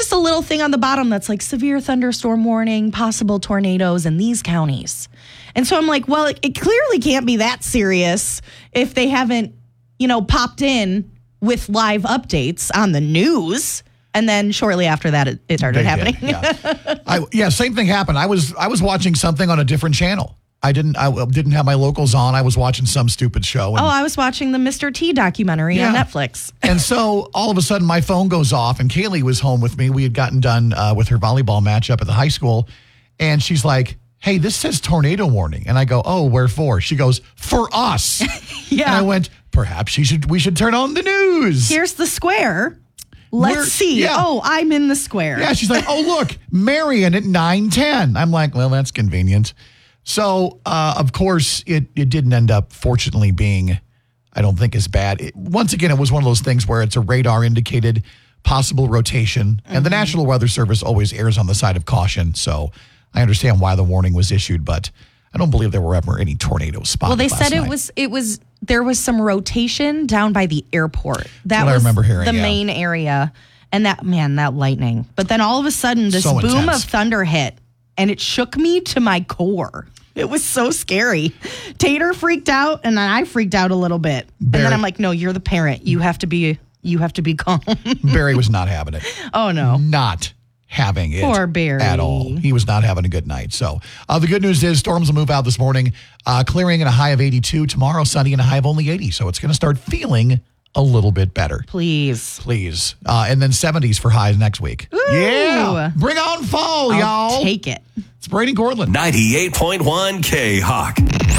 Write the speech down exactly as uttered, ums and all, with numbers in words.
just a little thing on the bottom that's like severe thunderstorm warning, possible tornadoes in these counties. And so I'm like, well, it, it clearly can't be that serious if they haven't, you know, popped in with live updates on the news. And then shortly after that, it, it started They happening. did, yeah. I, yeah, same thing happened. I was I was watching something on a different channel. I didn't I didn't have my locals on. I was watching some stupid show. And, oh, I was watching the Mister T documentary Yeah. on Netflix. And so all of a sudden my phone goes off and Kaylee was home with me. We had gotten done uh, with her volleyball match up at the high school. And she's like, hey, this says tornado warning. And I go, oh, where for? She goes, for us. Yeah. And I went, perhaps she should we should turn on the news. Here's the square. Let's Where- see. yeah. Oh, I'm in the square. Yeah, she's like, oh, look, Marion at nine ten. I'm like, well, that's convenient. So, uh, of course, it, it didn't end up, fortunately, being, I don't think, as bad. It, once again, it was one of those things where it's a radar-indicated possible rotation, and the National Weather Service always errs on the side of caution. So I understand why the warning was issued, but I don't believe there were ever any tornadoes spotted. Well, they last said it night. was it was there was some rotation down by the airport. That what I was remember hearing, the yeah. main area, and that man, that lightning. But then all of a sudden, this So boom intense. of thunder hit, and it shook me to my core. It was so scary. Tater freaked out, and then I freaked out a little bit. And Barry- then I'm like, no, you're the parent. You have to be you have to be calm. Barry was not having it. Oh no. Not having it Poor Barry. at all. He was not having a good night. So uh, the good news is storms will move out this morning, uh, clearing at a high of eighty-two. Tomorrow, sunny and a high of only eighty. So it's going to start feeling a little bit better. Please. Please. Uh, and then seventies for highs next week. Ooh. Yeah. Bring on fall, I'll y'all. take it. It's Brady Cortland. ninety-eight point one K-Hawk.